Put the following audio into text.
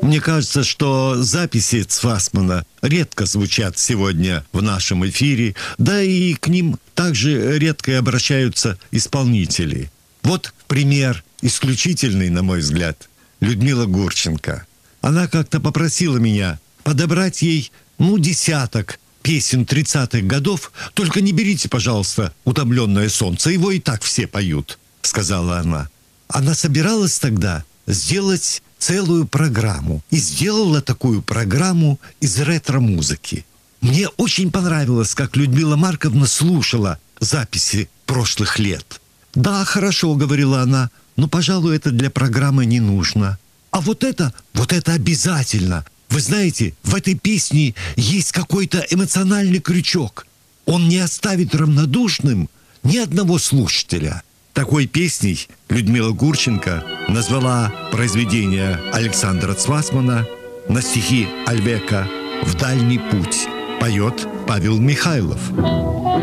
Мне кажется, что записи Цвасмана редко звучат сегодня в нашем эфире, да и к ним также редко и обращаются исполнители. Вот пример исключительный, на мой взгляд, Людмила Гурченко. Она как-то попросила меня подобрать ей, десяток песен 30-х годов. Только не берите, пожалуйста, «Утомленное солнце», его и так все поют, сказала она. Она собиралась тогда сделать целую программу. И сделала такую программу из ретро-музыки. Мне очень понравилось, как Людмила Марковна слушала записи прошлых лет. «Да, хорошо», — говорила она, — «но, пожалуй, это для программы не нужно. А вот это обязательно. Вы знаете, в этой песне есть какой-то эмоциональный крючок. Он не оставит равнодушным ни одного слушателя». Такой песней Людмила Гурченко назвала произведение Александра Цвасмана на стихи Альбека «В дальний путь». Поет Павел Михайлов.